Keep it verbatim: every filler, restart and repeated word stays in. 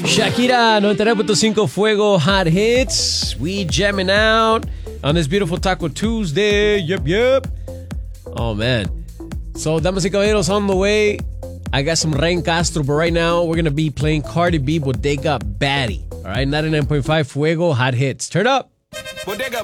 Shakira, ninety-nine point five Fuego Hot Hits. We jamming out on this beautiful Taco Tuesday. Yep, yep. Oh, man. So, damas y caballeros, on the way. I got some Rain Castro, but right now we're going to be playing Cardi B, Bodega Baddie. All right, ninety-nine point five Fuego Hot Hits. Turn up. Bodega